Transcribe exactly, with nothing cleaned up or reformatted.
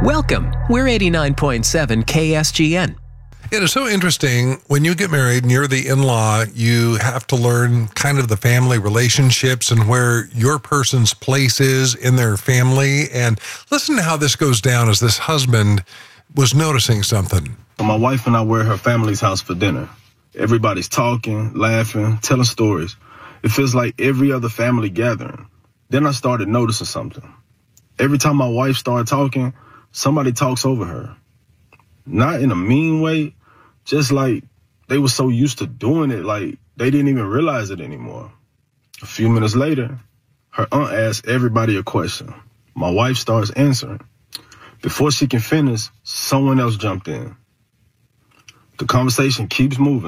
Welcome. We're eighty-nine point seven K S G N. It is so interesting. When you get married and you're the in-law, you have to learn kind of the family relationships and where your person's place is in their family. And listen to how this goes down as this husband was noticing something. My wife and I were at her family's house for dinner. Everybody's talking, laughing, telling stories. It feels like every other family gathering. Then I started noticing something. Every time my wife started talking, somebody talks over her. Not in a mean way, just like they were so used to doing it, like they didn't even realize it anymore. A few minutes later, her aunt asks everybody a question. My wife starts answering. Before she can finish, someone else jumped in. The conversation keeps moving.